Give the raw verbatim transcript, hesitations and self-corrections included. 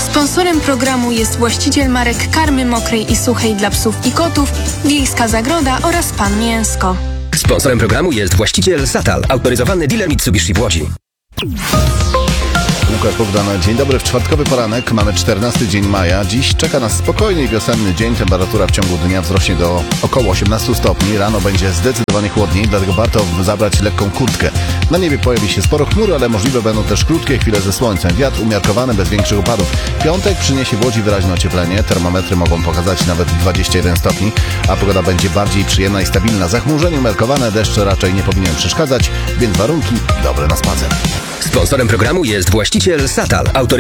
Sponsorem programu jest właściciel marek karmy mokrej i suchej dla psów i kotów, Wiejska Zagroda oraz Pan Mięsko. Sponsorem programu jest właściciel Satal, autoryzowany dealer Mitsubishi w Łodzi. Łukasz Bogdan, dzień dobry. W czwartkowy poranek mamy czternasty dzień maja. Dziś czeka nas spokojny i wiosenny dzień. Temperatura w ciągu dnia wzrośnie do około osiemnastu stopni. Rano będzie zdecydowanie chłodniej, dlatego warto zabrać lekką kurtkę. Na niebie pojawi się sporo chmur, ale możliwe będą też krótkie chwile ze słońcem. Wiatr umiarkowany, bez większych opadów. Piątek przyniesie w Łodzi wyraźne ocieplenie. Termometry mogą pokazać nawet dwadzieścia jeden stopni, a pogoda będzie bardziej przyjemna i stabilna. Zachmurzenie umiarkowane, deszcz raczej nie powinien przeszkadzać, więc warunki dobre na spacer. Sponsorem programu jest właściciel Satal, autoryzowany